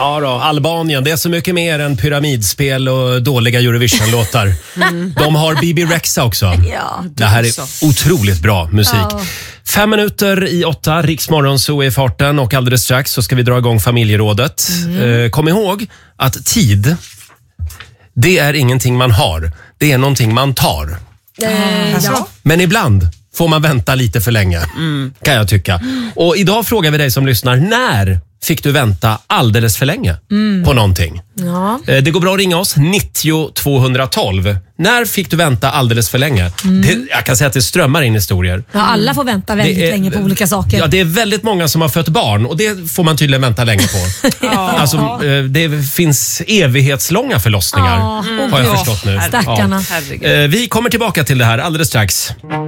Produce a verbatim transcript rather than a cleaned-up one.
Ja då, Albanien, det är så mycket mer än pyramidspel och dåliga Eurovision-låtar. Mm. De har B B Rexha också. Ja, det här är otroligt bra musik. Ja. Fem minuter i åtta, Riks Morgonzoo är i farten och alldeles strax så ska vi dra igång familjerådet. Mm. Eh, kom ihåg att tid, det är ingenting man har. Det är någonting man tar. Eh, ja. Men ibland får man vänta lite för länge, mm. kan jag tycka. Och idag frågar vi dig som lyssnar, när fick du vänta alldeles för länge mm. på någonting? Ja. Det går bra att ringa oss, nittio tvåhundratolv. När fick du vänta alldeles för länge? Mm. Det, jag kan säga att det strömmar in historier. Ja, alla får vänta väldigt är, länge på olika saker. Ja, det är väldigt många som har fött barn och det får man tydligen vänta länge på. Ja. Alltså, det finns evighetslånga förlossningar, ja. har jag förstått nu. Stackarna. Ja. Vi kommer tillbaka till det här alldeles strax.